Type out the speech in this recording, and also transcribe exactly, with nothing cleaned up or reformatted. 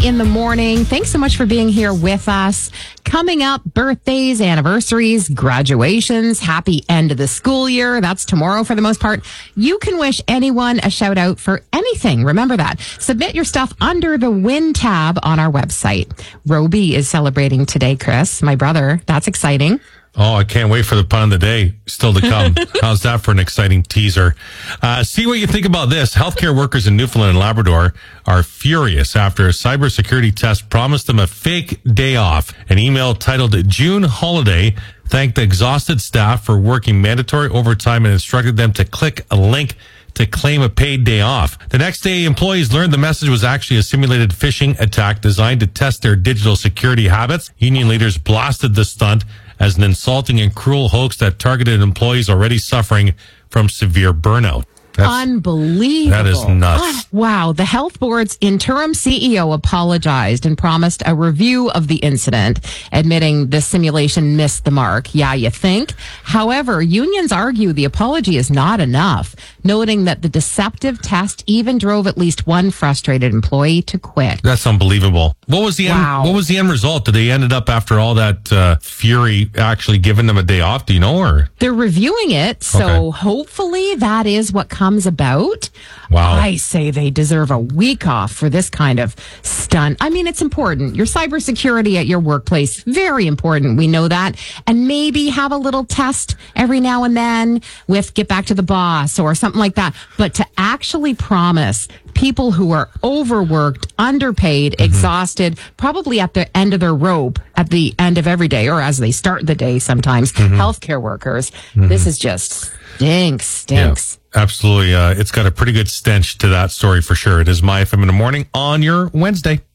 in the morning. Thanks so much for being here with us. Coming up, birthdays, anniversaries, graduations, happy end of the school year. That's tomorrow for the most part. You can wish anyone a shout out for anything. Remember that. Submit your stuff under the Win tab on our website. Roby is celebrating today, Chris, my brother. That's exciting. Oh, I can't wait for the pun of the day still to come. How's that for an exciting teaser? Uh, see what you think about this. Healthcare workers in Newfoundland and Labrador are furious after a cybersecurity test promised them a fake day off. An email titled June Holiday thanked the exhausted staff for working mandatory overtime and instructed them to click a link to claim a paid day off. The next day, employees learned the message was actually a simulated phishing attack designed to test their digital security habits. Union leaders blasted the stunt as an insulting and cruel hoax that targeted employees already suffering from severe burnout. That's, Unbelievable. That is nuts. Wow. The health board's interim C E O apologized and promised a review of the incident, admitting the simulation missed the mark. Yeah, you think? However, unions argue the apology is not enough, noting that the deceptive test even drove at least one frustrated employee to quit. That's unbelievable. What was the Wow. end, what was the end result? Did they ended up after all that uh, fury actually giving them a day off? Do you know? Or They're reviewing it, so Okay. hopefully that is what comes about. Wow. I say they deserve a week off for this kind of stunt. I mean, it's important. Your cybersecurity at your workplace, very important. We know that. And maybe have a little test every now and then with get back to the boss or something like that. But to actually promise people who are overworked, underpaid, Mm-hmm. exhausted, probably at the end of their rope at the end of every day or as they start the day sometimes, Mm-hmm. healthcare workers, this is just stinks, stinks. Yeah, absolutely. Uh, it's got a pretty good stench to that story for sure. It is My F M in the morning on your Wednesday.